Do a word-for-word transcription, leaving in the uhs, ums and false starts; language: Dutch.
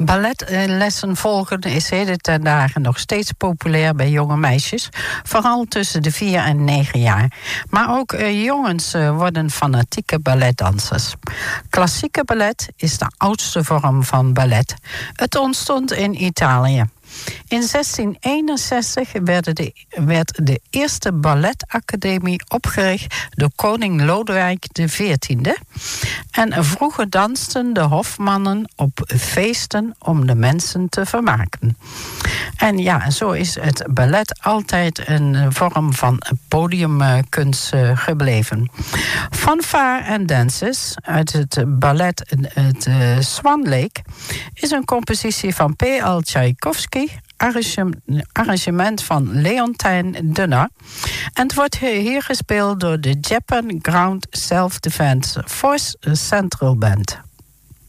Balletlessen volgen is heden ten dagen nog steeds populair bij jonge meisjes, vooral tussen de vier en negen jaar. Maar ook uh, jongens uh, worden fanatieke balletdansers. Klassieke ballet is de oudste vorm van ballet. Het ontstond in Italië. In zestien eenenzestig werd de, werd de eerste balletacademie opgericht door koning Lodewijk de veertiende. En vroeger dansten de hofmannen op feesten om de mensen te vermaken. En ja, zo is het ballet altijd een vorm van podiumkunst gebleven. Fanfare and Dances uit het ballet het uh, Swan Lake is een compositie van P L Tchaikovsky, arrangement van Leontine Dunner. En het wordt hier gespeeld door de Japan Ground Self-Defense Force Central Band.